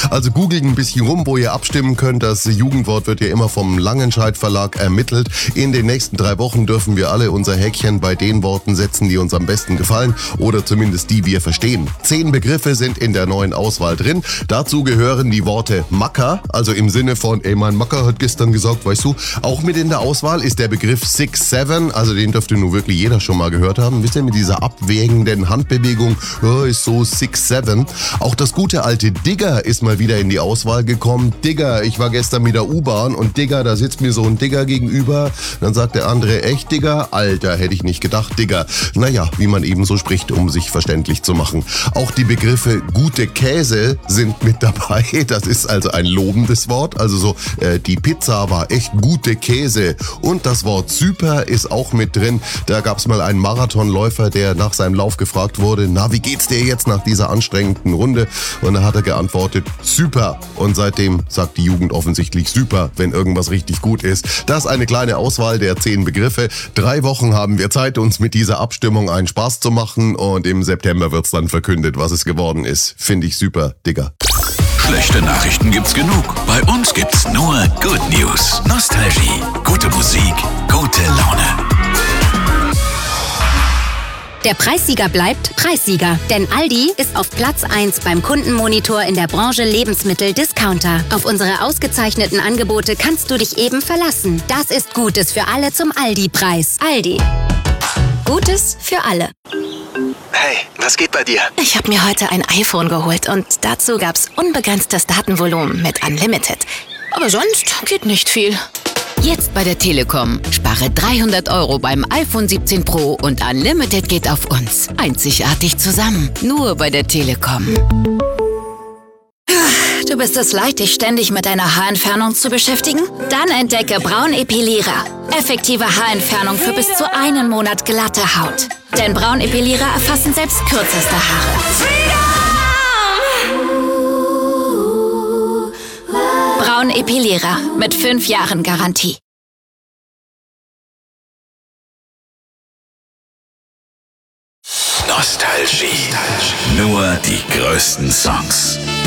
Also googelt ein bisschen rum, wo ihr abstimmen könnt. Das Jugendwort wird ja immer vom Langenscheidt Verlag ermittelt. In den nächsten 3 Wochen dürfen wir alle unser Häkchen bei den Worten setzen, die uns am besten gefallen oder zumindest die wir verstehen. 10 Begriffe sind in der neuen Auswahl drin. Dazu gehören die Worte Macker, also im Sinne von, ey, mein Macker hat gestern gesagt, weißt du. Auch mit in der Auswahl ist der Begriff 6-7, also den dürfte nun wirklich jeder schon mal gehört haben. Wisst ihr, mit dieser abwägenden Handbewegung, ist so 6-7. Auch das gute alte Digger ist mal wieder in die Auswahl gekommen. Digger, ich war gestern mit der U-Bahn und Digger, da sitzt mir so ein Digger gegenüber. Dann sagt der andere, echt Digger? Alter, hätte ich nicht gedacht, Digger. Naja, wie man eben so spricht, um sich verständlich zu machen. Auch die Begriffe gute Käse sind mit dabei. Das ist also ein lobendes Wort. Also so, die Pizza war echt gute Käse. Und das Wort super ist auch mit drin. Da gab es mal einen Marathonläufer, der nach seinem Lauf gefragt wurde, na, wie geht's dir jetzt nach dieser anstrengenden Runde? Und da hat er geantwortet, super. Und seitdem sagt die Jugend offensichtlich super, wenn irgendwas richtig gut ist. Das ist eine kleine Auswahl der 10 Begriffe. 3 Wochen haben wir Zeit, uns mit dieser Abstimmung einen Spaß zu machen. Und im September wird's dann verkündet, was es geworden ist. Finde ich super, Digga. Schlechte Nachrichten gibt's genug. Bei uns gibt's nur Good News. Nostalgie, gute Musik, gute Laune. Der Preissieger bleibt Preissieger, denn Aldi ist auf Platz 1 beim Kundenmonitor in der Branche Lebensmittel-Discounter. Auf unsere ausgezeichneten Angebote kannst du dich eben verlassen. Das ist Gutes für alle zum Aldi-Preis. Aldi. Gutes für alle. Hey, was geht bei dir? Ich habe mir heute ein iPhone geholt und dazu gab's unbegrenztes Datenvolumen mit Unlimited. Aber sonst geht nicht viel. Jetzt bei der Telekom. Spare 300 € beim iPhone 17 Pro und Unlimited geht auf uns. Einzigartig zusammen. Nur bei der Telekom. Du bist es leid, dich ständig mit deiner Haarentfernung zu beschäftigen? Dann entdecke Braunepilierer. Effektive Haarentfernung für bis zu 1 Monat glatte Haut. Denn Braunepilierer erfassen selbst kürzeste Haare. Braunepilierer mit 5 Jahren Garantie. Nostalgie. Nur die größten Songs.